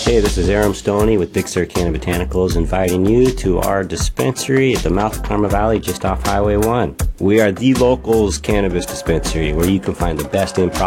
Hey, this is Aram Stoney with Big Sur Canna Botanicals, inviting you to our dispensary at the mouth of Karma Valley, just off Highway 1. We are the locals cannabis dispensary, where you can find the best in